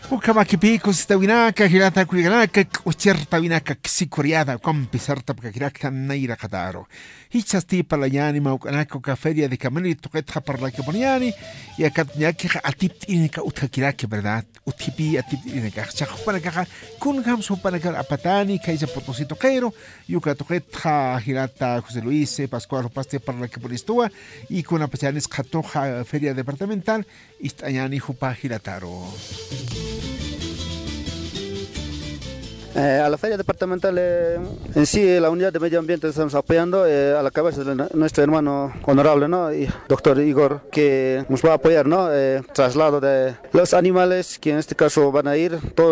Ukamakipico stawinaka hilata kuiganaka ucherta winaka ksicuriada compisarta pakiraka naira kataro. Hichasti palayani maukanako ka feria de cameli toquetja para la keponiani y akatnyaki atip inika utkakiraki verdad utipi atip inika chakpanaka kunham supanaka apatani kaisa potosito quero yuka toquetja hilata José Luis Pascual paste para la keponistua y con apachanes katoja feria departamental istayani jupa hilataro. A la feria departamental en sí, la unidad de medio ambiente estamos apoyando a la cabeza de nuestro hermano honorable, ¿no? Y doctor Igor, que nos va a apoyar, ¿no? Traslado de los animales, que en este caso van a ir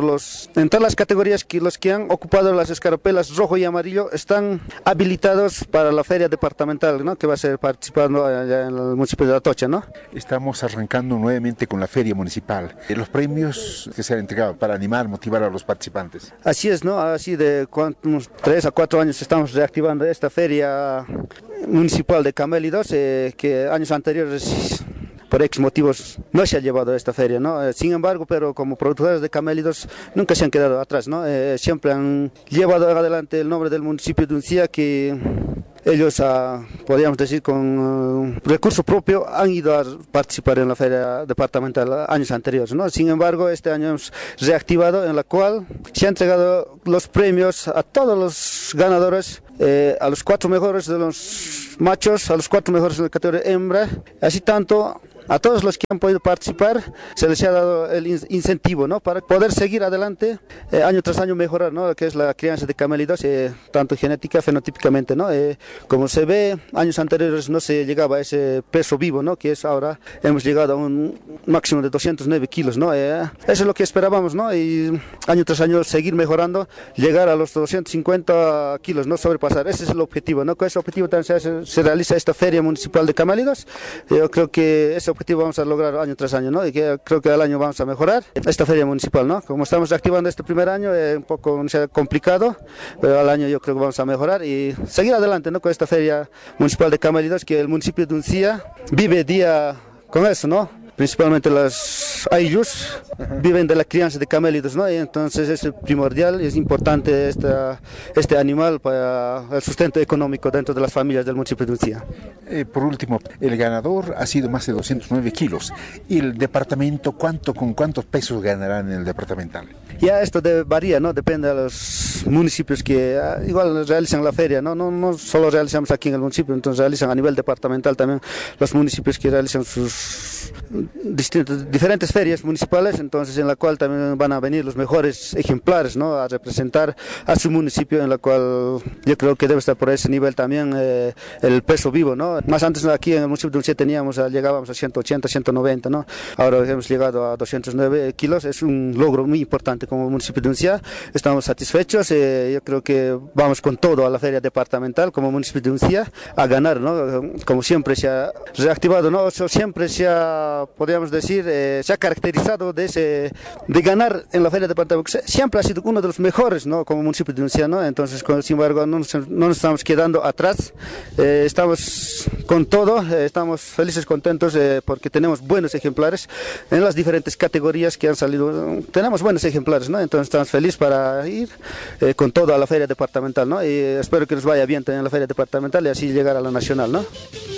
en todas las categorías que los que han ocupado las escarapelas rojo y amarillo están habilitados para la feria departamental, ¿no? Que va a ser participando allá en el municipio de Atocha, ¿no? Estamos arrancando nuevamente con la feria municipal. Los premios que se han entregado para animar, motivar a los participantes. Así es, ¿no? Así de unos 3 a 4 años estamos reactivando esta feria municipal de camélidos, que años anteriores por X motivos no se ha llevado a esta feria, ¿no? Sin embargo, pero como productores de camélidos nunca se han quedado atrás, ¿no? Siempre han llevado adelante el nombre del municipio de Uncía, que ellos, podríamos decir, con recurso propio han ido a participar en la feria departamental años anteriores, ¿no? Sin embargo, este año hemos reactivado, en la cual se han entregado los premios a todos los ganadores, a los 4 mejores de los machos, a los 4 mejores de la categoría hembra, así tanto a todos los que han podido participar se les ha dado el incentivo, ¿no? Para poder seguir adelante, año tras año mejorar, ¿no? Lo que es la crianza de camélidos, tanto genética, fenotípicamente, ¿no? Como se ve, años anteriores no se llegaba a ese peso vivo, ¿no? Que es ahora, hemos llegado a un máximo de 209 kilos, ¿no? Eso es lo que esperábamos, ¿no? Y año tras año seguir mejorando, llegar a los 250 kilos, ¿no? Sobrepasar, ese es el objetivo, ¿no? Con ese objetivo también se realiza esta feria municipal de camélidos. Yo creo que ese objetivo vamos a lograr año tras año, ¿no? Y que creo que al año vamos a mejorar esta feria municipal, ¿no? Como estamos reactivando este primer año, un poco complicado, pero al año yo creo que vamos a mejorar y seguir adelante, ¿no? Con esta feria municipal de camélidos, que el municipio de Uncía vive día con eso, ¿no? Principalmente los ayllus viven de la crianza de camélidos, ¿no? Y entonces es primordial, es importante este animal para el sustento económico dentro de las familias del municipio de Uncía. Por último, el ganador ha sido más de 209 kilos. ¿Y el departamento con cuántos pesos ganarán en el departamental? Ya esto varía, ¿no? Depende de los municipios que igual realizan la feria, ¿no? No solo realizamos aquí en el municipio, entonces realizan a nivel departamental también los municipios que realizan sus diferentes ferias municipales, entonces en la cual también van a venir los mejores ejemplares, ¿no? A representar a su municipio, en la cual yo creo que debe estar por ese nivel también el peso vivo, ¿no? Más antes aquí en el municipio de Uncía llegábamos a 180, 190, ¿no? Ahora hemos llegado a 209 kilos, es un logro muy importante como municipio de Uncía, estamos satisfechos, yo creo que vamos con todo a la feria departamental como municipio de Uncía a ganar, ¿no? Como siempre se ha reactivado, ¿no? Siempre podríamos decir, se ha caracterizado de ganar en la feria departamental, siempre ha sido uno de los mejores, ¿no? Como municipio de Uncía, ¿no? Entonces, sin embargo, no nos estamos quedando atrás, estamos con todo, estamos felices, contentos, porque tenemos buenos ejemplares en las diferentes categorías que han salido, tenemos buenos ejemplares, ¿no? Entonces estamos felices para ir con todo a la feria departamental, ¿no? Y espero que nos vaya bien también en la feria departamental y así llegar a la nacional, ¿no?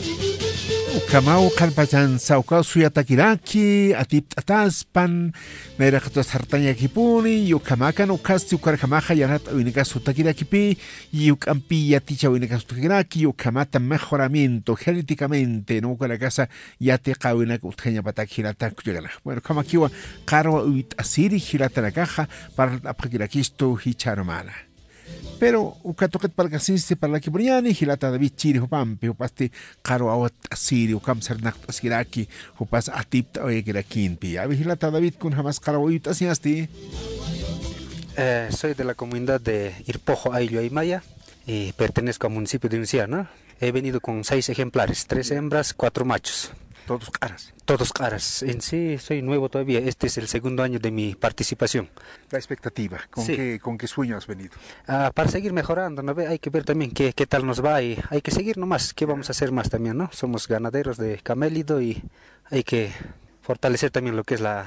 Kamau kalpachan sauka suyatakiraki atip ataspan mera khatos hartanya kipuni yukamakan ukasti ukarkamaja yanat unika sutakirakipi yukampi yaticha unika sutakiraki yukamata mejoramiento genéticamente no con la casa yate kawina utkhanya patakirata kuyala. Bueno, kama kiwa karo uit asiri girata la caja para apakirakisto hicharomana. Pero ukatoket palgasiste para la kibriani hilata David chiri hupampe hupaste karo awat asiri ukam sernak asiraki hupas atip oegerakin pi abi hilata David kun jamás karo uit asiasti. Soy de la comunidad de Irpojo Ayllo Aymaya y pertenezco al municipio de Uncía, ¿no? He venido con 6 ejemplares, 3 hembras, 4 machos. Todos caras. Todos caras. En sí soy nuevo todavía. Este es el segundo año de mi participación. La expectativa, ¿con qué sueño has venido? Para seguir mejorando, ¿no? Hay que ver también qué tal nos va y hay que seguir nomás. ¿Qué vamos a hacer más también, no? Somos ganaderos de camélido y hay que fortalecer también lo que es la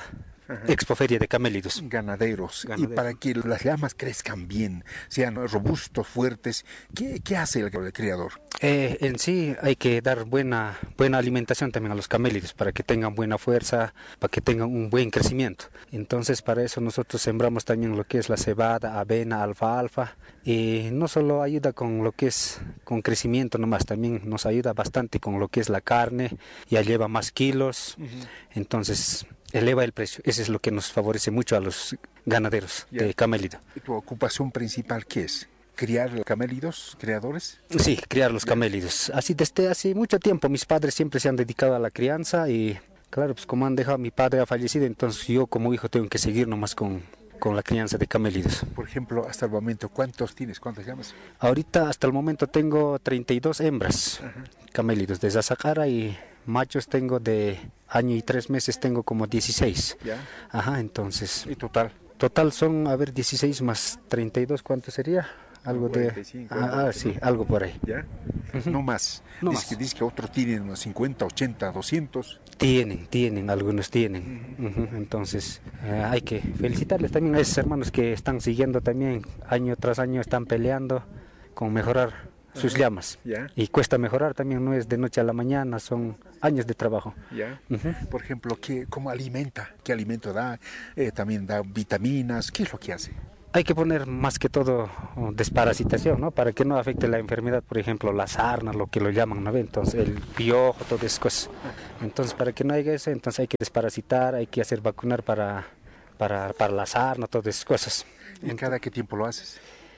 Expoferia de Camélidos. Ganaderos. Y para que las llamas crezcan bien, sean robustos, fuertes, ¿qué hace el criador? En sí hay que dar buena alimentación también a los camélidos para que tengan buena fuerza, para que tengan un buen crecimiento. Entonces para eso nosotros sembramos también lo que es la cebada, avena, alfalfa, y no solo ayuda con lo que es con crecimiento nomás, también nos ayuda bastante con lo que es la carne, ya lleva más kilos, entonces eleva el precio. Eso es lo que nos favorece mucho a los ganaderos de camélido. ¿Y tu ocupación principal qué es? ¿Criar camélidos, criadores? Sí, criar los camélidos. Así desde hace mucho tiempo mis padres siempre se han dedicado a la crianza y claro, pues como han dejado, mi padre ha fallecido, entonces yo como hijo tengo que seguir nomás con la crianza de camélidos. Por ejemplo, hasta el momento, ¿cuántos tienes? ¿Cuántos llamas? Ahorita hasta el momento tengo 32 hembras camélidos de Zazacara y machos tengo de año y 3 meses, tengo como 16. ¿Ya? Ajá, entonces. ¿Y total? Total son, a ver, 16 más 32, ¿cuánto sería? Algo 45, de... sí, algo por ahí. ¿Ya? No más. No dice, más. Dice que otros tienen unos 50, 80, 200. Tienen, algunos tienen. Entonces, hay que felicitarles también a esos hermanos que están siguiendo también, año tras año están peleando con mejorar sus llamas. ¿Ya? Y cuesta mejorar también, no es de noche a la mañana, son años de trabajo. ¿Ya? Por ejemplo, ¿cómo alimenta? ¿Qué alimento da? También da vitaminas. ¿Qué es lo que hace? Hay que poner más que todo desparasitación, ¿no? Para que no afecte la enfermedad, por ejemplo, la sarna, lo que lo llaman, ¿no? Entonces, el piojo, todas esas cosas. Entonces, para que no haya eso, entonces hay que desparasitar, hay que hacer vacunar para la sarna, todas esas cosas. ¿Y cada qué tiempo lo haces?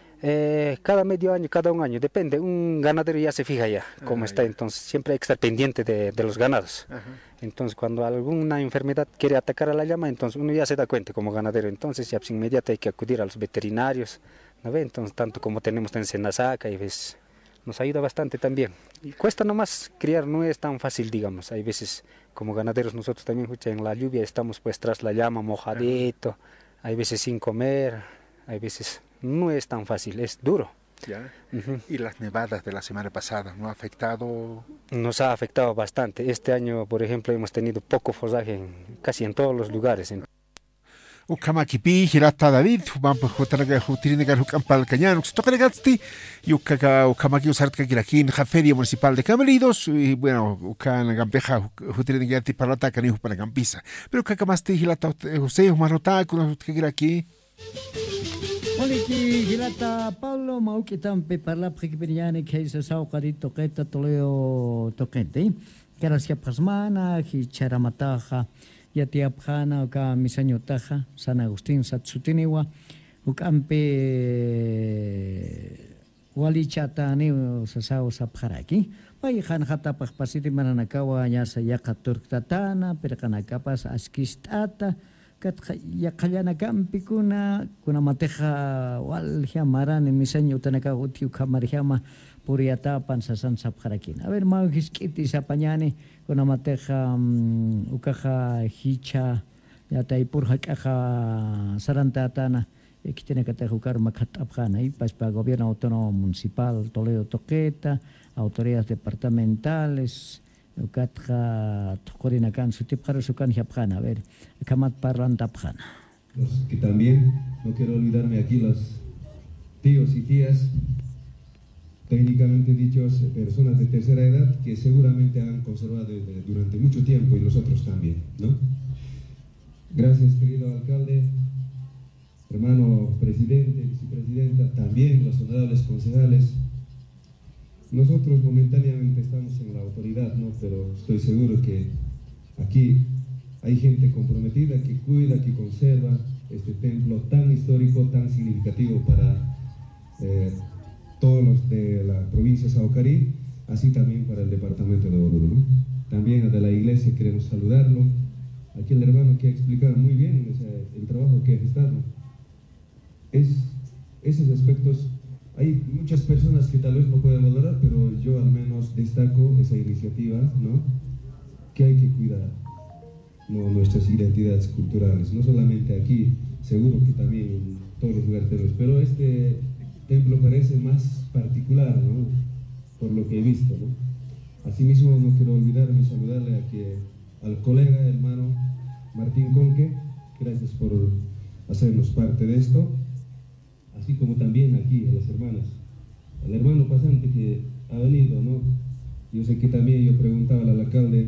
Cada medio año, cada un año, depende. Un ganadero ya se fija ya cómo está, entonces siempre hay que estar pendiente de los ganados. Entonces cuando alguna enfermedad quiere atacar a la llama, entonces uno ya se da cuenta como ganadero, entonces ya pues, inmediato hay que acudir a los veterinarios, ¿no ve? Entonces tanto como tenemos en Senasaca, y ves, nos ayuda bastante también. Y cuesta nomás criar, no es tan fácil, digamos. Hay veces como ganaderos nosotros también en la lluvia estamos pues tras la llama mojadito, hay veces sin comer, hay veces... No es tan fácil, es duro. ¿Ya? ¿Y las nevadas de la semana pasada no ha afectado? Nos ha afectado bastante. Este año, por ejemplo, hemos tenido poco follaje casi en todos los lugares. Ukamakipi, Hirata David, Bampa Jotaraga, Jutirinaga, Hucampal Cañán, Uxtocaragasti, Yucaca, Ukamaki, Usartka, Kirakin, Feria Municipal de Camélidos, y bueno, Ucan Gampeja, Jutirinaga, Parata, Canijo para Campisa. Pero Cacamasti, Hilata, José, Marota, Kirakin. Oliki Hilata Paulo mau kita mpe parla prikibiriane keisa saukari toketa toleo tokete. Kera siap kasmana ki cara mataha ya tiap khana ka misanyo taha San Agustin satsutiniwa ukampe wali chata ni sasau sapharaki. Pai khan khata pakpasiti mananakawa nya saya katur tatana perkanakapas askistata ya kaliana kampi kuna mateja wal hiamaran misanyo tanaka utiu kamarhiama puriata pansasan sapkharakin. A ver mau hiskiti sapanyane kuna mateja ukaja hicha ya taipur hakaja sarantatana kitene kata hukar makat abkhana y paspa gobierno autónomo municipal Toledo Toqueta, autoridades departamentales Ukatja Tokorinakan Sutipjara Sukan Hiapjana, a ver, Kamat Parlan Tapjana. Que también, no quiero olvidarme aquí, los tíos y tías, técnicamente dichos, personas de tercera edad que seguramente han conservado durante mucho tiempo y nosotros también, ¿no? Gracias, querido alcalde, hermano presidente, vicepresidenta, también los honorables concejales. Nosotros momentáneamente estamos en la autoridad, ¿no? Pero estoy seguro que aquí hay gente comprometida que cuida, que conserva este templo tan histórico, tan significativo para todos los de la provincia de Saucarí, así también para el departamento de Oruro, ¿no? También de la iglesia queremos saludarlo. Aquí el hermano que ha explicado muy bien el trabajo que ha estado. Esos aspectos. Hay muchas personas que tal vez no pueden valorar, pero yo al menos destaco esa iniciativa, ¿no? Que hay que cuidar, ¿no? Nuestras identidades culturales, no solamente aquí, seguro que también en todos los lugares, pero este templo parece más particular, ¿no? Por lo que he visto, ¿no? Asimismo, no quiero olvidarme saludarle al colega, hermano Martín Conque, Gracias por hacernos parte de esto, así como también aquí a las hermanas, al hermano pasante que ha venido, ¿no? Yo sé que también yo preguntaba al alcalde,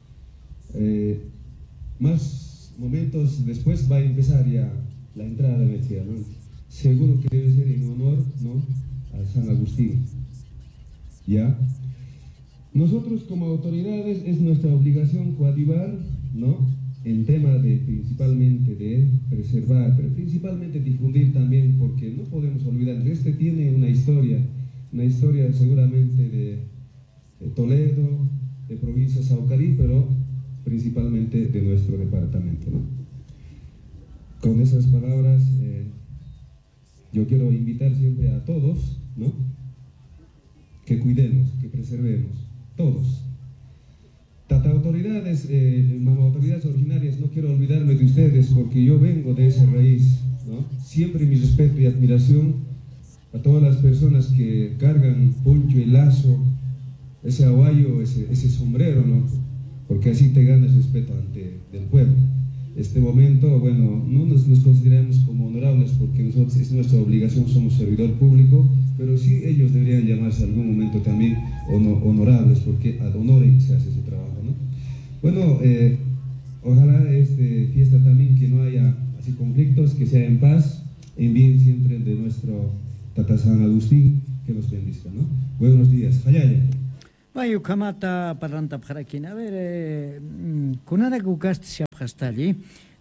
más momentos después va a empezar ya la entrada de Mechea, ¿no? Seguro que debe ser en honor, ¿no?, a San Agustín, ¿ya? Nosotros como autoridades es nuestra obligación coadyuvar, ¿no?, en tema de principalmente de preservar, pero principalmente difundir también, porque no podemos olvidar que este tiene una historia seguramente de Toledo, de provincia de Saucarí, pero principalmente de nuestro departamento, ¿no? Con esas palabras, yo quiero invitar siempre a todos, ¿no?, que cuidemos, que preservemos, todos. Autoridades, autoridades originarias, no quiero olvidarme de ustedes porque yo vengo de esa raíz, ¿no? Siempre mi respeto y admiración a todas las personas que cargan poncho y lazo, ese aguayo, ese sombrero, ¿no? Porque así te ganas respeto ante el pueblo. Este momento, bueno, no nos consideramos como honorables porque nosotros es nuestra obligación, somos servidor público, pero sí ellos deberían llamarse en algún momento también honorables porque ad honorem se hace ese trabajo, ¿no? Bueno, ojalá fiesta también que no haya así conflictos, que sea en paz, en bien siempre de nuestro Tata San Agustín, que nos bendizca, ¿no? Buenos días. Hayaya. Vayu kamata paranta parakin. A ver, kunara gukast siapjastali,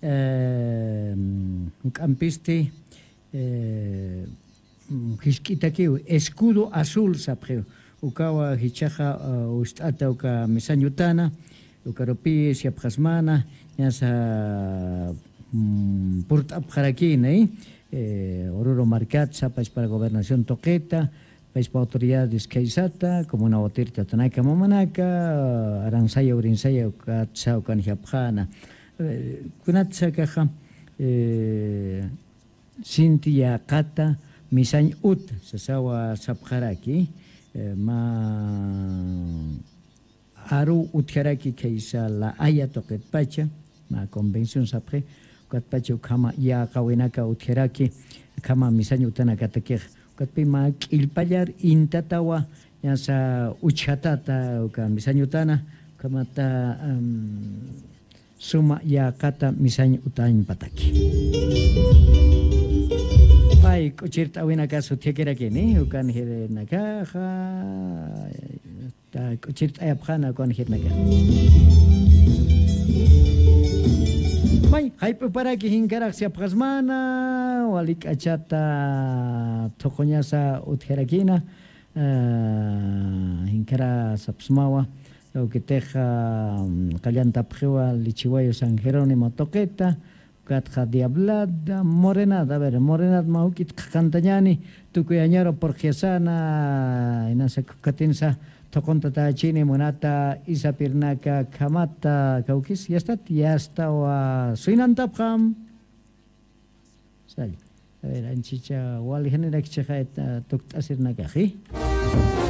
campisti, Hishkitaki, escudo azul sapre, ukawa hichaja ustata uka misanyutana, ukaropi siapjasmana, yasa purta parakin, Oruro Marcat, sapais para gobernación Toqueta, país para autoridades Kaisata, como una botirta Tanaka Mamanaka, Aransaya Urinsaya, Katsao Kanjapjana, Kunatsa Kaja, Cintia Kata, Misañ Ut, Sasawa Sapjaraki, Aru Utjaraki Kaisa la Aya Toquet Pacha, ma convención Sapre, Katpacho Kama Ya Kawinaka Utjaraki, Kama Misañ Utana Katakir. Katpima kilpallar intatawa yasa uchatata uka misanyutana kamata suma ya kata misany utain pataki. Pai kuchirta awina kaso tiekera kini ukan hire nakaha ta kuchirta ayapkhana ukan hire nakaha. May hype para que hinkarak siya prasmana walik achata tokonya sa utjerakina hinkara sapsmawa lo que teja callanta pjewa lichiwayo San Jerónimo Toqueta katja diablada morenada a ver morenad maukit kantañani tukuyañaro por gesana inasa katinsa Tokontata chini monata isapirnaka kamata kaukis yasta wa suinantapkham sal a ver anchicha wal genera kchaja tuktasirnaka ji